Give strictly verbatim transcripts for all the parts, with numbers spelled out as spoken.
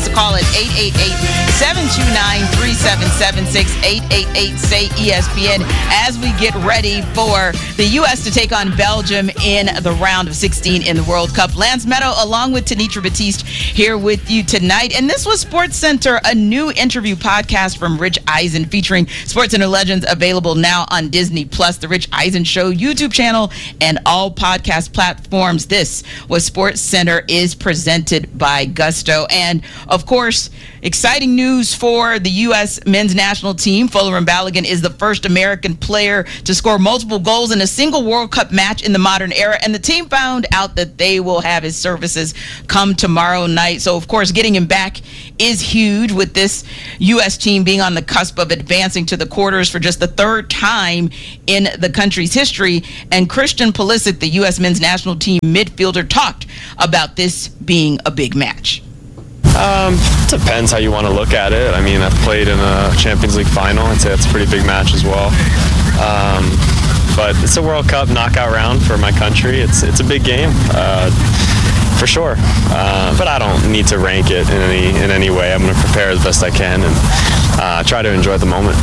us a call at eight eight eight, seven two nine, three seven seven six, eight eight eight, S A Y, E S P N, as we get ready for the U S to take on Belgium in the round of sixteen in the World Cup. Lance Meadow, along with Tenitra Batiste, here with you tonight. And this was Sports Center, a new interview podcast from Rich Eisen featuring Sports Center legends, available now on Disney Plus, the Rich Eisen Show YouTube channel, and all podcast platforms. This was Sports Center is presented by Gusto. And, of course, exciting news for the U S men's national team. Folarin Balogun is the first American player to score multiple goals in a single World Cup match in the modern era, and the team found out that they will have his services come tomorrow night. So, of course, getting him back is huge, with this U S team being on the cusp of advancing to the quarters for just the third time in the country's history. And Christian Pulisic, the U S men's national team midfielder, talked about this being a big match. Um, depends how you want to look at it. I mean, I've played in a Champions League final. I'd say that's a pretty big match as well. Um, but it's a World Cup knockout round for my country. It's it's a big game, uh, for sure. Uh, but I don't need to rank it in any in any way. I'm going to prepare as best I can and uh, try to enjoy the moment.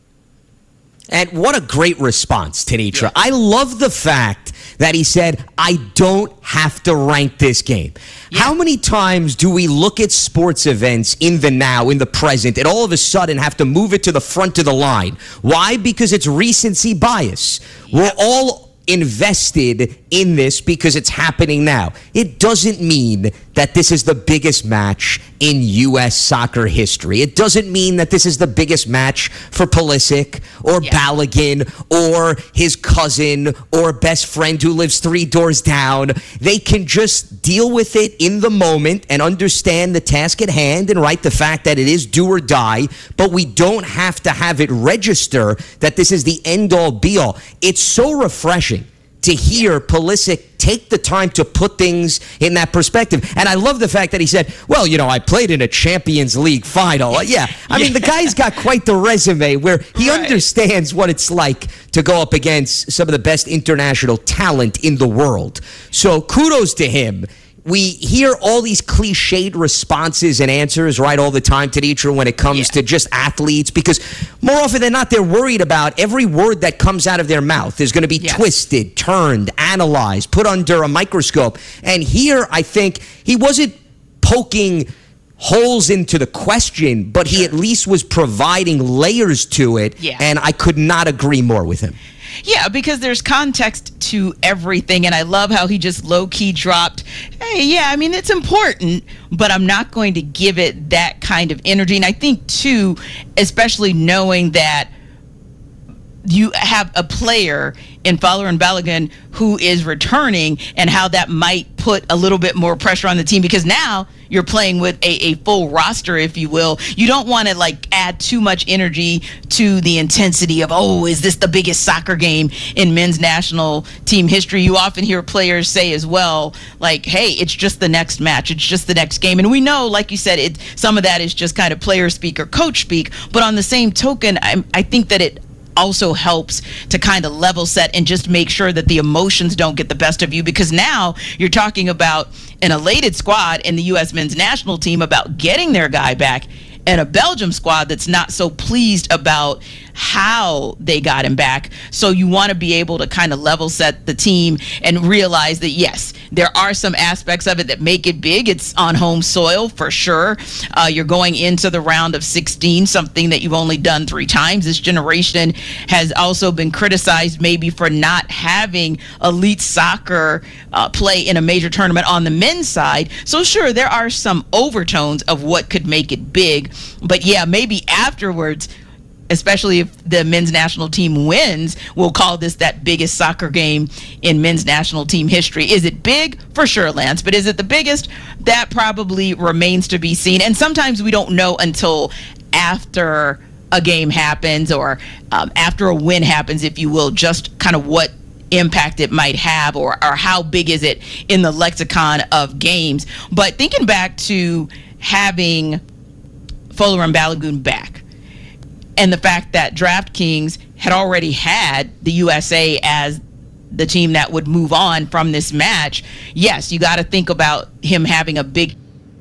And what a great response, Tenitra. Yeah. I love the fact that he said, I don't have to rank this game. Yeah. How many times do we look at sports events in the now, in the present, and all of a sudden have to move it to the front of the line? Why? Because it's recency bias. Yeah. We're all invested in this because it's happening now. It doesn't mean that this is the biggest match in U S soccer history. It doesn't mean that this is the biggest match for Pulisic or yeah. Balogun or his cousin or best friend who lives three doors down. They can just deal with it in the moment and understand the task at hand, and right, the fact that it is do or die, but we don't have to have it register that this is the end-all be-all. It's so refreshing to hear Pulisic take the time to put things in that perspective. And I love the fact that he said, well, you know, I played in a Champions League final. Yeah, I mean, the guy's got quite the resume where he right. understands what it's like to go up against some of the best international talent in the world. So kudos to him. We hear all these cliched responses and answers, right, all the time, Tenitra, when it comes yeah. to just athletes, because more often than not, they're worried about every word that comes out of their mouth is going to be yes. twisted, turned, analyzed, put under a microscope. And here, I think he wasn't poking holes into the question, but he at least was providing layers to it, yeah. and I could not agree more with him. Yeah, because there's context to everything, and I love how he just low-key dropped, hey, yeah, I mean, it's important, but I'm not going to give it that kind of energy. And I think, too, especially knowing that you have a player in Folarin Balogun who is returning, and how that might put a little bit more pressure on the team, because now you're playing with a, a full roster, if you will. You don't want to like add too much energy to the intensity of, oh, is this the biggest soccer game in men's national team history? You often hear players say as well, like, hey, it's just the next match. It's just the next game. And we know, like you said, it some of that is just kind of player speak or coach speak. But on the same token, I, I think that it also helps to kind of level set and just make sure that the emotions don't get the best of you, because now you're talking about an elated squad in the U S men's national team about getting their guy back, and a Belgium squad that's not so pleased about how they got him back. So you want to be able to kind of level set the team and realize that, yes, there are some aspects of it that make it big. It's on home soil for sure. Uh, you're going into the round of sixteen, something that you've only done three times. This generation has also been criticized maybe for not having elite soccer uh, play in a major tournament on the men's side. So sure, there are some overtones of what could make it big. But yeah, maybe afterwards, especially if the men's national team wins, we'll call this that biggest soccer game in men's national team history. Is it big? For sure, Lance. But is it the biggest? That probably remains to be seen. And sometimes we don't know until after a game happens, or um, after a win happens, if you will, just kind of what impact it might have, or, or how big is it in the lexicon of games. But thinking back to having Folarin Balogun back, and the fact that DraftKings had already had the U S A as the team that would move on from this match, yes, you got to think about him having a big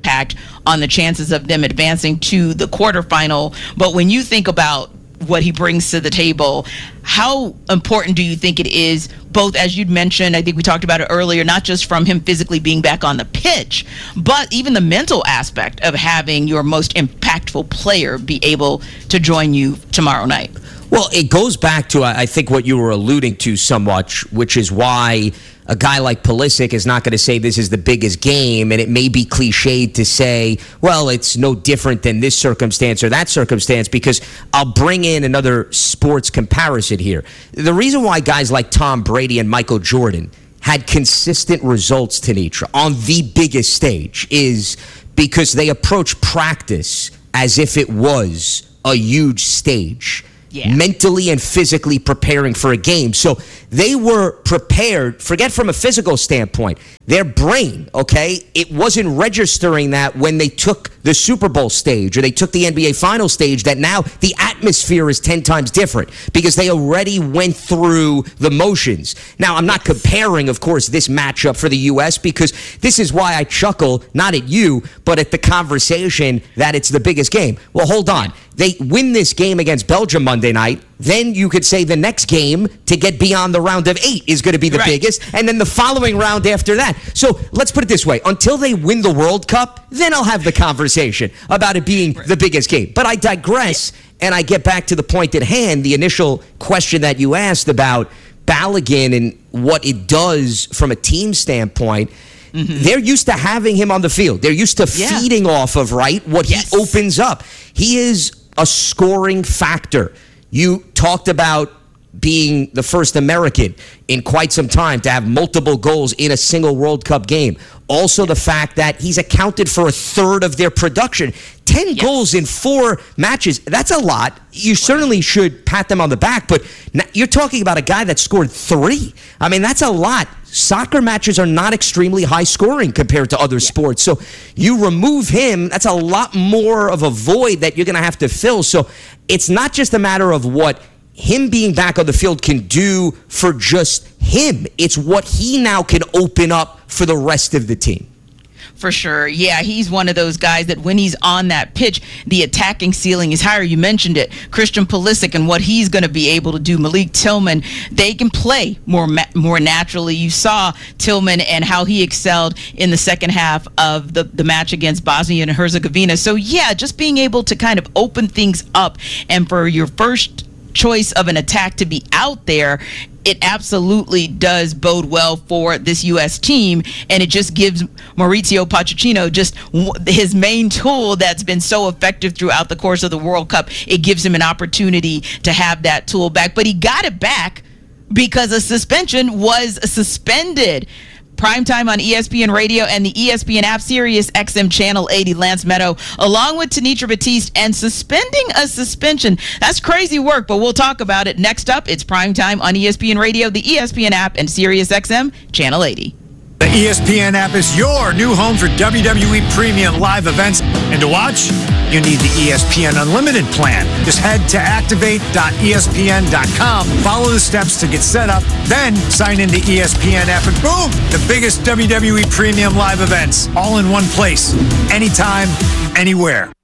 impact on the chances of them advancing to the quarterfinal. But when you think about what he brings to the table, how important do you think it is, both, as you'd mentioned, I think we talked about it earlier, not just from him physically being back on the pitch, but even the mental aspect of having your most impactful player be able to join you tomorrow night? Well, it goes back to, I think, what you were alluding to somewhat, which is why a guy like Pulisic is not going to say this is the biggest game, and it may be cliched to say, well, it's no different than this circumstance or that circumstance, because I'll bring in another sports comparison here. The reason why guys like Tom Brady and Michael Jordan had consistent results, Tenitra, on the biggest stage is because they approach practice as if it was a huge stage. Yeah. Mentally and physically preparing for a game. So they were prepared, forget from a physical standpoint, their brain, okay, it wasn't registering that when they took the Super Bowl stage or they took the N B A final stage, that now the atmosphere is ten times different because they already went through the motions. Now, I'm not comparing, of course, this matchup for the U S because this is why I chuckle, not at you, but at the conversation that it's the biggest game. Well, hold on. They win this game against Belgium Monday night. Then you could say the next game to get beyond the round of eight is going to be the right. biggest, and then the following round after that. So let's put it this way. Until they win the World Cup, then I'll have the conversation about it being right. the biggest game. But I digress, yeah. and I get back to the point at hand, the initial question that you asked about Balogun and what it does from a team standpoint. Mm-hmm. They're used to having him on the field. They're used to yeah. feeding off of, right, what yes. he opens up. He is a scoring factor. You talked about being the first American in quite some time to have multiple goals in a single World Cup game. Also the fact that he's accounted for a third of their production. Ten yes. goals in four matches, that's a lot. You certainly should pat them on the back, but you're talking about a guy that scored three. I mean, that's a lot. Soccer matches are not extremely high scoring compared to other yeah. sports. So you remove him, that's a lot more of a void that you're going to have to fill. So it's not just a matter of what him being back on the field can do for just him. It's what he now can open up for the rest of the team. For sure. Yeah, he's one of those guys that when he's on that pitch, the attacking ceiling is higher. You mentioned it. Christian Pulisic and what he's going to be able to do. Malik Tillman, they can play more more naturally. You saw Tillman and how he excelled in the second half of the, the match against Bosnia and Herzegovina. So, yeah, just being able to kind of open things up, and for your first choice of an attack to be out there, it absolutely does bode well for this U S team, and it just gives Mauricio Pochettino just his main tool that's been so effective throughout the course of the World Cup. It gives him an opportunity to have that tool back, but he got it back because a suspension was suspended. Primetime on E S P N Radio and the E S P N app, Sirius X M Channel eighty, Lance Meadow, along with Tenitra Batiste, and suspending a suspension. That's crazy work, but we'll talk about it. Next up, it's Primetime on E S P N Radio, the E S P N app, and Sirius X M Channel eighty. The E S P N app is your new home for W W E premium live events. And to watch, you need the E S P N Unlimited plan. Just head to activate dot E S P N dot com, follow the steps to get set up, then sign into E S P N app, and boom, the biggest W W E premium live events, all in one place, anytime, anywhere.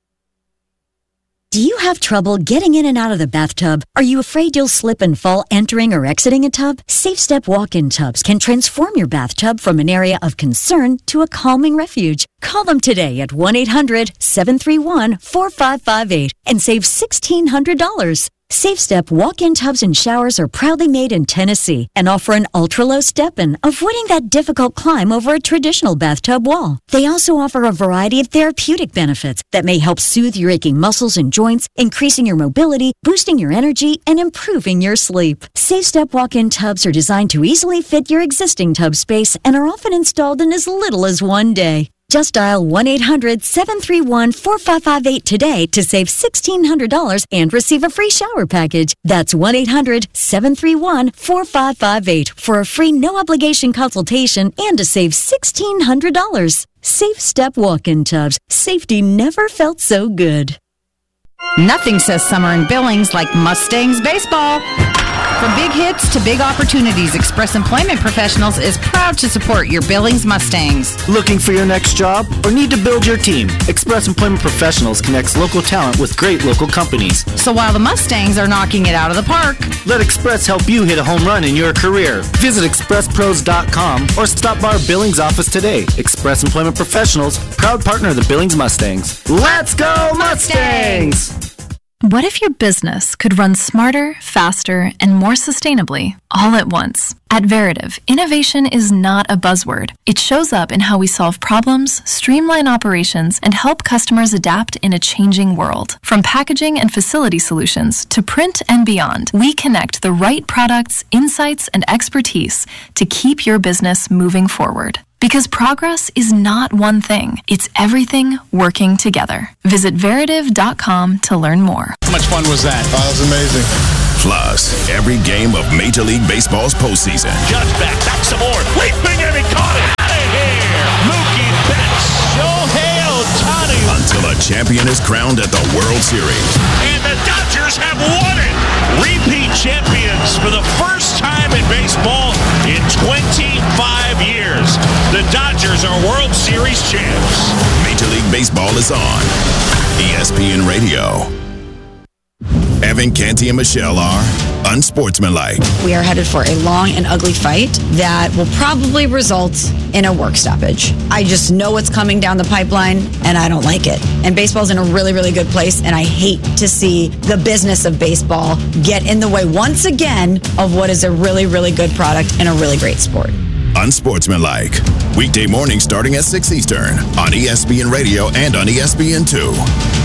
Do you have trouble getting in and out of the bathtub? Are you afraid you'll slip and fall entering or exiting a tub? SafeStep walk-in tubs can transform your bathtub from an area of concern to a calming refuge. Call them today at one eight hundred seven three one four five five eight and save sixteen hundred dollars. SafeStep walk-in tubs and showers are proudly made in Tennessee and offer an ultra-low step-in, avoiding that difficult climb over a traditional bathtub wall. They also offer a variety of therapeutic benefits that may help soothe your aching muscles and joints, increasing your mobility, boosting your energy, and improving your sleep. SafeStep walk-in tubs are designed to easily fit your existing tub space and are often installed in as little as one day. Just dial one eight hundred seven three one four five five eight today to save sixteen hundred dollars and receive a free shower package. That's one eight hundred seven three one four five five eight for a free no-obligation consultation and to save sixteen hundred dollars. SafeStep walk-in tubs. Safety never felt so good. Nothing says summer in Billings like Mustangs baseball. From big hits to big opportunities, Express Employment Professionals is proud to support your Billings Mustangs. Looking for your next job or need to build your team? Express Employment Professionals connects local talent with great local companies. So while the Mustangs are knocking it out of the park, let Express help you hit a home run in your career. Visit express pros dot com or stop by our Billings office today. Express Employment Professionals, proud partner of the Billings Mustangs. Let's go Mustangs! What if your business could run smarter, faster, and more sustainably all at once? At Veritiv, innovation is not a buzzword. It shows up in how we solve problems, streamline operations, and help customers adapt in a changing world. From packaging and facility solutions to print and beyond, we connect the right products, insights, and expertise to keep your business moving forward. Because progress is not one thing, it's everything working together. Visit Veritiv dot com to learn more. How much fun was that? Oh, that was amazing. Plus, every game of Major League Baseball's postseason. Judge back, back some more. Leaping and he caught it. Out of here. Mookie Betts. Shohei Ohtani. Until a champion is crowned at the World Series. And the Dodgers have won it. Repeat champions for the first time in baseball in twenty-five years. The Dodgers are World Series champs. Major League Baseball is on E S P N Radio. Evan, Canty, and Michelle are unsportsmanlike. We are headed for a long and ugly fight that will probably result in a work stoppage. I just know what's coming down the pipeline, and I don't like it. And baseball's in a really, really good place, and I hate to see the business of baseball get in the way once again of what is a really, really good product and a really great sport. Unsportsmanlike. Weekday morning starting at six Eastern on E S P N Radio and on E S P N two.